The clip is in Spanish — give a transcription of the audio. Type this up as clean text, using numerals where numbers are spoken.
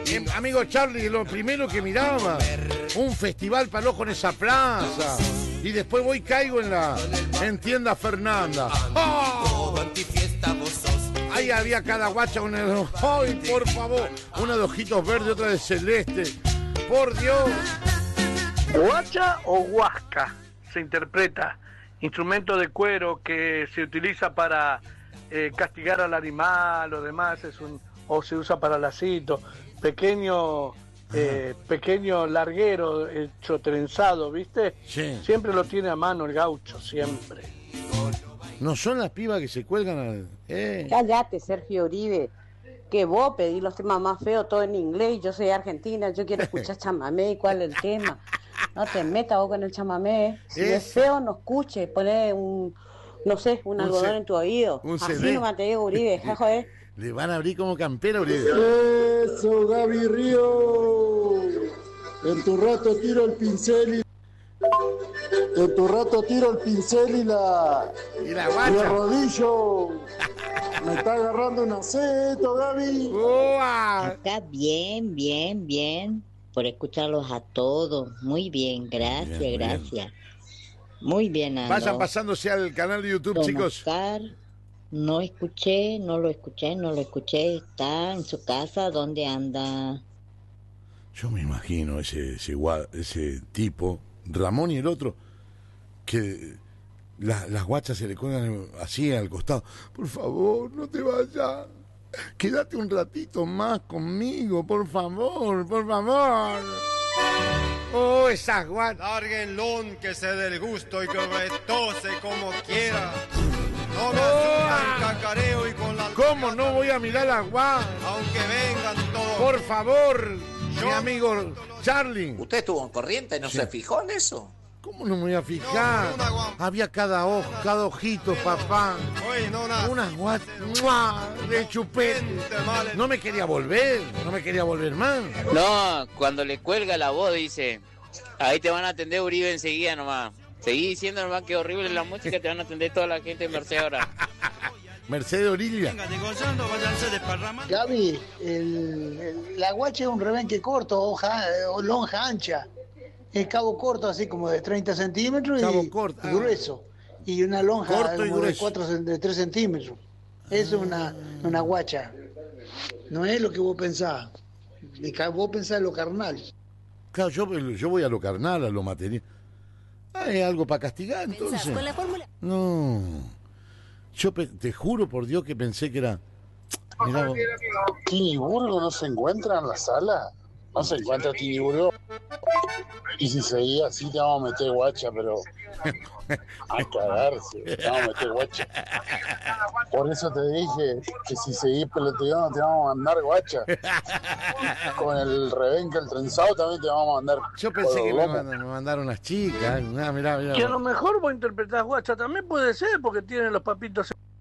Amigo Charlie, lo primero que miraba, un festival para el ojo en esa plaza. Y después voy y caigo en tienda Fernanda. ¡Oh! Ahí había cada guacha una de... ¡Ay, por favor! Una de ojitos verdes, otra de celeste. ¡Por Dios! Guacha o huasca se interpreta. Instrumento de cuero que se utiliza para castigar al animal o demás. O se usa para lacito. Pequeño larguero hecho trenzado, ¿viste? Sí. Siempre lo tiene a mano el gaucho, siempre. ¿No son las pibas que se cuelgan? Cállate, Sergio Uribe, que vos pedís los temas más feos todo en inglés. Yo soy argentina, yo quiero escuchar chamamé. ¿Y cuál es el tema? No te metas vos con el chamamé. Si es feo, no escuches. Poné un algodón en tu oído. Así CD. nomás te digo, Uribe, joder. Le van a abrir como campera, Uribe. Eso, Gaby Río. En tu rato tiro el pincel y la guacha. rodillo. Me está agarrando un aceto, Gaby. Acá bien. Por escucharlos a todos. Muy bien, gracias. Muy bien, Ando. Vayan pasándose al canal de YouTube, Don chicos. Oscar, no lo escuché. Está en su casa, ¿dónde anda? Yo me imagino ese tipo, Ramón y el otro, que las guachas se le cuelgan así al costado. Por favor, no te vayas. Quédate un ratito más conmigo, por favor. Oh, esas guachas. Lárguenlo, que se dé el gusto y que retose como quiera. No me asustan cacareo y con la... ¿Cómo no voy a mirar las guachas? Aunque vengan todos. Por favor, mi amigo Charlie. ¿Usted estuvo en Corrientes? ¿No se fijó en eso? ¿Cómo no me voy a fijar? Había cada ojito, papá. Unas guachas de chupete. No me quería volver más. No, cuando le cuelga la voz dice, ahí te van a atender Uribe enseguida nomás. Seguí diciendo nomás que horrible la música, te van a atender toda la gente de Mercedes ahora. Mercedes Orilla. Gaby, la guacha es un rebenque corto o lonja ancha. Es cabo corto, así como de 30 centímetros y grueso. Y una lonja de 3 centímetros. Eso es una guacha. No es lo que vos pensás. Vos pensás en lo carnal. Claro, yo voy a lo carnal, a lo material. ¿Es algo para castigar, entonces? Con la fórmula. No. Yo te juro por Dios que pensé que era... Mirá, ¿Tiniburgo no se encuentra en la sala? No se encuentra Tiniburgo. Y si seguís así te vamos a meter guacha, pero... a cagarse, te vamos a meter guacha. Por eso te dije que si seguís peloteando te vamos a mandar guacha. Con el rebenque, el trenzado también te vamos a mandar. Yo pensé que me mandaron las chicas. Mirá. Que a lo mejor vos interpretás guacha también puede ser, porque tienen los papitos